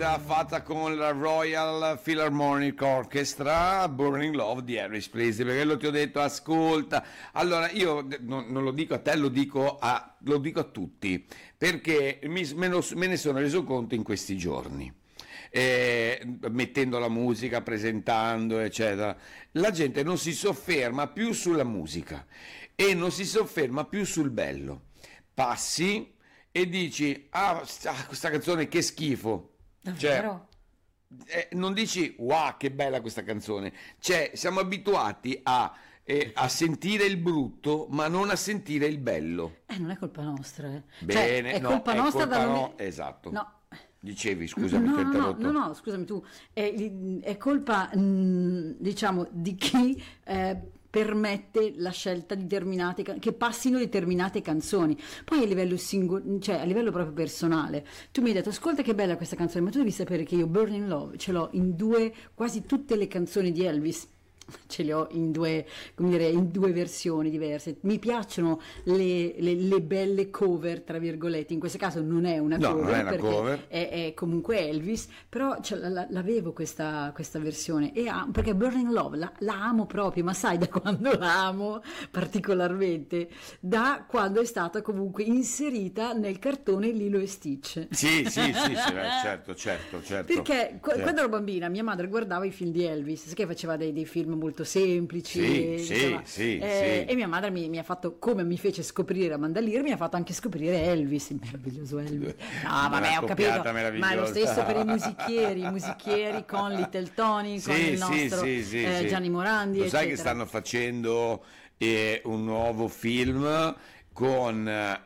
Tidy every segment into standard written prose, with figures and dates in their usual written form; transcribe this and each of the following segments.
fatta con la Royal Philharmonic Orchestra, Burning Love di Elvis Presley, perché lo ti ho detto, ascolta. Allora io non lo dico a te, lo dico a tutti, perché me ne sono reso conto in questi giorni. Mettendo la musica, presentando, eccetera, la gente non si sofferma più sulla musica e non si sofferma più sul bello. Passi e dici: questa canzone che schifo. Davvero? Non dici wow, che bella questa canzone. Cioè, siamo abituati a sentire il brutto, ma non a sentire il bello. Non è colpa nostra, eh. Bene, Cioè, è no, colpa è nostra colpa da no, esatto. No. Dicevi, scusami, ti ho interrotto. No, scusami tu. È colpa, diciamo, di chi permette la scelta di che passino determinate canzoni. Poi a livello cioè a livello proprio personale, tu mi hai detto: ascolta che bella questa canzone, ma tu devi sapere che io Burning Love ce l'ho in quasi tutte le canzoni di Elvis. Ce li ho in due, come dire, in due versioni diverse. Mi piacciono le belle cover, tra virgolette. In questo caso non è una cover, non è una perché cover. è comunque Elvis, però l'avevo questa versione, perché Burning Love la amo proprio, ma sai da quando la amo particolarmente? Da quando è stata comunque inserita nel cartone Lilo e Stitch. Sì, certo. Perché quando ero bambina mia madre guardava i film di Elvis, che faceva dei film molto semplici, sì. E mia madre mi ha fatto, come mi fece scoprire Amanda Lear, mi ha fatto anche scoprire Elvis, il meraviglioso Elvis. No, vabbè, ho capito, ma è lo stesso per i musichieri con Little Tony, con il nostro Gianni Morandi, lo eccetera. sai che stanno facendo un nuovo film con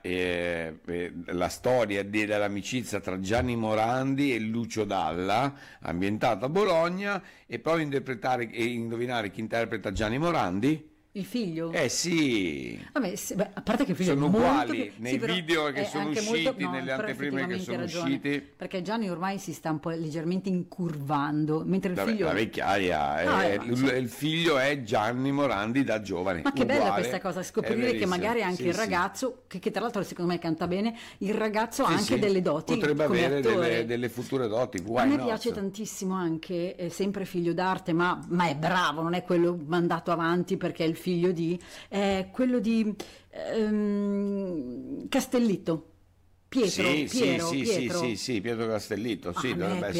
la storia dell'amicizia tra Gianni Morandi e Lucio Dalla, ambientato a Bologna, e poi interpretare e indovinare chi interpreta Gianni Morandi? Il figlio? Sì. Vabbè, a parte che il figlio sono è molto uguali nei video che sono usciti, molto, nelle anteprime che sono usciti. Perché Gianni ormai si sta un po' leggermente incurvando, mentre il figlio... La vecchiaia, il figlio è Gianni Morandi da giovane. Ma che uguale, bella questa cosa, scoprire che magari anche il ragazzo, che tra l'altro secondo me canta bene, il ragazzo ha anche delle doti. Potrebbe come avere attore. delle future doti. A me piace tantissimo anche, è sempre figlio d'arte, ma è bravo, non è quello mandato avanti perché è il figlio di... quello di Castellitto, Pietro Pietro Castellitto, sì, dovrebbe essere